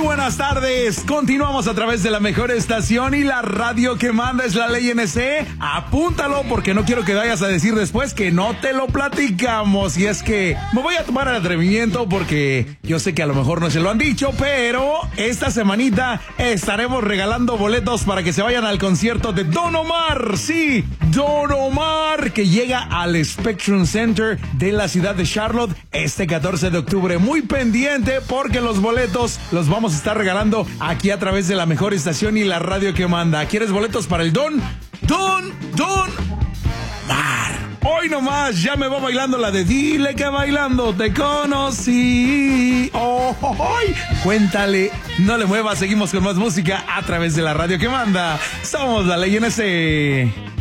buenas tardes. Continuamos a través de la mejor estación y la radio que manda es la Ley NC. Apúntalo porque no quiero que vayas a decir después que no te lo platicamos. Y es que me voy a tomar el atrevimiento porque yo sé que a lo mejor no se lo han dicho, pero esta semanita estaremos regalando boletos para que se vayan al concierto de Don Omar. Sí, Don Omar, que llega al Spectrum Center de la ciudad de Charlotte este 14 de octubre. Muy pendiente porque los boletos los vamos a estar regalando aquí a través de la mejor estación y la radio que manda. ¿Quieres boletos para el Don Omar? Hoy nomás ya me va bailando la de Dile que bailando te conocí. Cuéntale, no le muevas, seguimos con más música a través de la radio que manda. Somos la Ley NC.